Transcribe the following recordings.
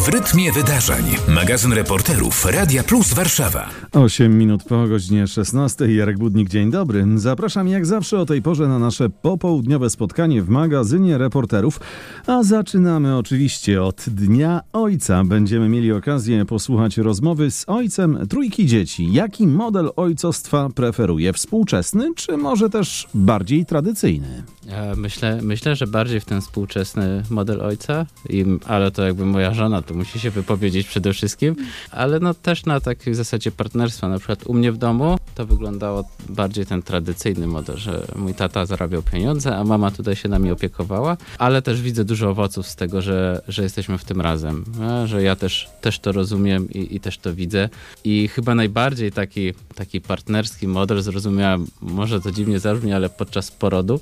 W rytmie wydarzeń. Magazyn reporterów Radia Plus Warszawa. 8 minut po godzinie 16. Jarek Budnik, dzień dobry. Zapraszam jak zawsze o tej porze na nasze popołudniowe spotkanie w magazynie reporterów. A zaczynamy oczywiście od Dnia Ojca. Będziemy mieli okazję posłuchać rozmowy z ojcem trójki dzieci. Jaki model ojcostwa preferuje? Współczesny, czy może też bardziej tradycyjny? Myślę, że bardziej w ten współczesny model ojca, ale to jakby moja żona to musi się wypowiedzieć przede wszystkim, ale no też na takiej zasadzie partnerstwa. Na przykład u mnie w domu to wyglądało bardziej ten tradycyjny model, że mój tata zarabiał pieniądze, a mama tutaj się nami opiekowała, ale też widzę dużo owoców z tego, że jesteśmy w tym razem, że ja też to rozumiem i też to widzę. I chyba najbardziej taki partnerski model zrozumiałem, może to dziwnie zabrzmi, ale podczas porodu,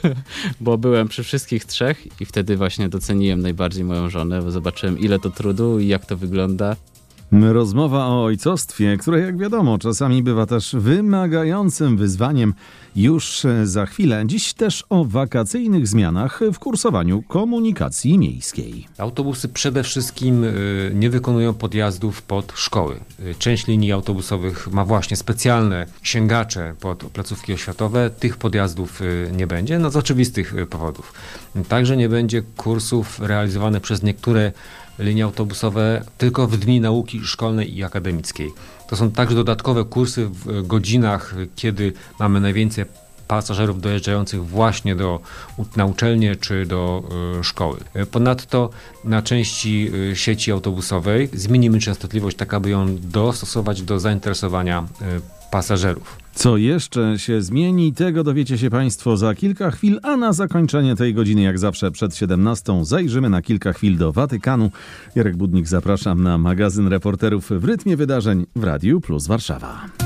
bo byłem przy wszystkich trzech i wtedy właśnie doceniłem najbardziej moją żonę, bo zobaczyłem, ile to trudu i jak to wygląda. Rozmowa o ojcostwie, które jak wiadomo czasami bywa też wymagającym wyzwaniem, już za chwilę. Dziś też o wakacyjnych zmianach w kursowaniu komunikacji miejskiej. Autobusy przede wszystkim nie wykonują podjazdów pod szkoły. Część linii autobusowych ma właśnie specjalne sięgacze pod placówki oświatowe. Tych podjazdów nie będzie, z oczywistych powodów. Także nie będzie kursów realizowanych przez niektóre linie autobusowe tylko w dni nauki szkolnej i akademickiej. To są także dodatkowe kursy w godzinach, kiedy mamy najwięcej pasażerów dojeżdżających właśnie na uczelnię czy do szkoły. Ponadto na części sieci autobusowej zmienimy częstotliwość tak, aby ją dostosować do zainteresowania pasażerów. Co jeszcze się zmieni, tego dowiecie się Państwo za kilka chwil, a na zakończenie tej godziny, jak zawsze przed 17, zajrzymy na kilka chwil do Watykanu. Jarek Budnik, zapraszam na magazyn reporterów w rytmie wydarzeń w Radiu Plus Warszawa.